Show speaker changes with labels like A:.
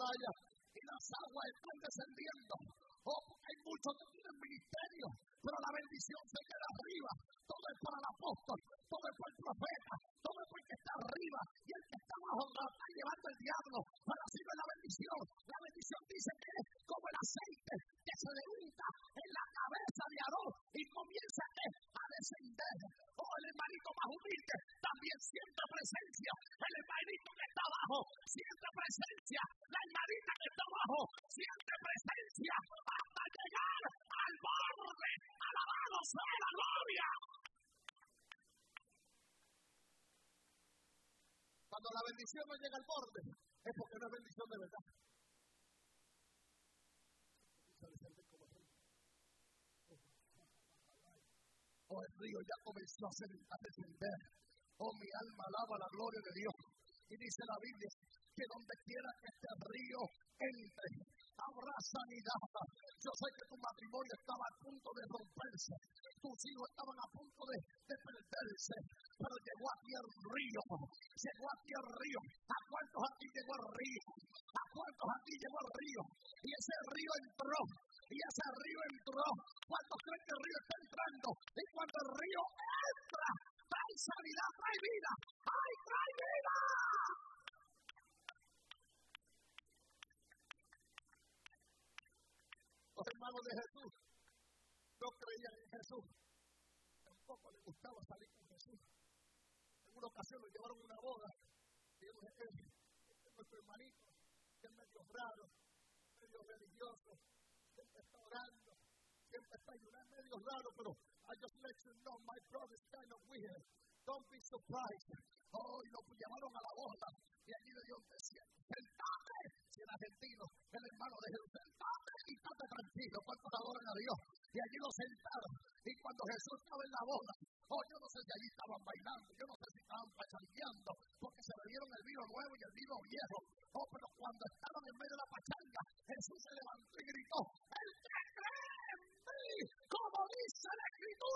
A: y las aguas están descendiendo. Hay muchos que tienen ministerio, pero la bendición se queda arriba. Todo es para el apóstol, todo es para el profeta, todo es para el que está arriba, y el que está abajo lo está llevando el diablo. Para así no es la bendición. La bendición dice que es como el aceite que se le unta en la cabeza de Aarón y comienza a descender. El hermanito más humilde también siente presencia. El hermanito que está abajo siente presencia. La hermanita que está abajo siente presencia hasta llegar al borde. Alabado sea la gloria. Cuando la bendición no llega al borde, es porque no es bendición de verdad. El río ya comenzó a descender. Mi alma alaba la gloria de Dios. Y dice la Biblia que donde quiera que este río entre, habrá sanidad. Yo sé que tu matrimonio estaba a punto de romperse, tus hijos estaban a punto de perderse, pero llegó aquí el río. Llegó aquí el río. ¿A cuántos aquí llegó el río? ¿A cuántos aquí llegó el río? Y ese río entró. Y ese río entró. ¿Cuántos creen que el río está entrando? Y cuando el río entra, trae sanidad, trae vida. ¡Ay, trae vida! Los hermanos de Jesús no creían en Jesús. Tampoco les gustaba salir con Jesús. En una ocasión lo llevaron a una boda. Y yo dije, este es nuestro hermanito, que es medio raro, medio religioso, siempre está orando, siempre está ayudando, medio raro, pero I just let you know, my brother is kind of weird. Don't be surprised. Y lo llevaron a la boda. Y allí le dio un desierto. Sentate. Si el argentino, el hermano de Jesús, sentate y estate tranquilo. ¿Cuántos adoran a Dios? Y allí lo sentaron. Y cuando Jesús estaba en la boda, yo no sé si allí estaban bailando, yo no sé si estaban pachangueando, porque se bebieron el vino nuevo y el vino viejo.